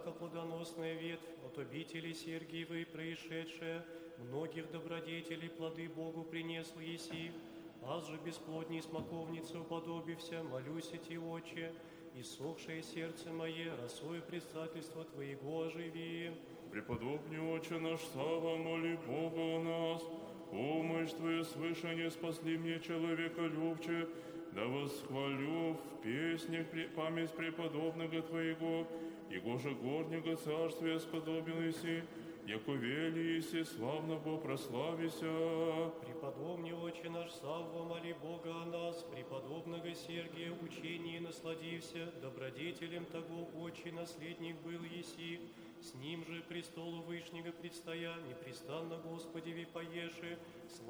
яко плодоносная ветвь от обители Сергиевой происшедшая, многих добродетелей плоды Богу принесла еси, аз же бесплодней смоковницы уподобився, молюся ти, Отче, и сохшее сердце мое, росою предстательства Твоего оживи. Преподобный Отче наш, слава, моли Бога о нас, помощь Твою свыше не спасли мне человека любче, да восхвалю в песнях память преподобного Твоего, Его же горнего царствия сподобил еси, яко вели еси, славно Бо прославися. Преподобный Отче наш, слава, моли Бога о нас, преподобного Сергия учение насладився, добродетелем того Отче наследник был еси, с ним же престолу Вышнего предстоя, непрестанно Господеви поеши,